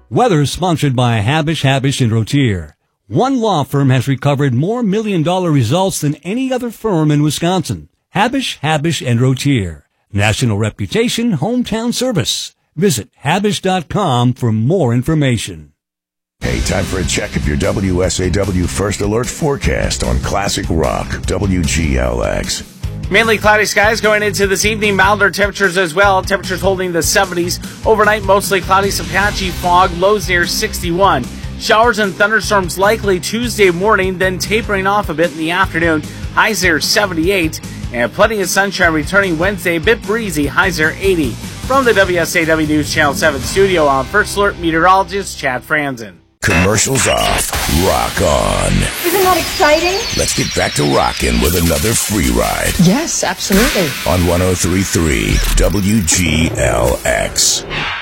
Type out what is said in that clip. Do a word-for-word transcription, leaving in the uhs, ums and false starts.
Weather sponsored by Habish, Habish and Rotier. One law firm has recovered more million-dollar results than any other firm in Wisconsin. Habish, Habish and Rotier. National reputation, hometown service. Visit habish dot com for more information. Hey, time for a check of your W S A W First Alert forecast on Classic Rock, W G L X. Mainly cloudy skies going into this evening. Milder temperatures as well. Temperatures holding the seventies. Overnight, mostly cloudy, some patchy fog. Lows near sixty-one. Showers and thunderstorms likely Tuesday morning, then tapering off a bit in the afternoon. Highs near seventy-eight. And plenty of sunshine returning Wednesday. A bit breezy. Highs near eighty. From the W S A W News Channel seven studio, I'm First Alert meteorologist Chad Franzen. Commercials off. Rock on. Isn't that exciting? Let's get back to rocking with another free ride. Yes, absolutely. On one oh three point three W G L X.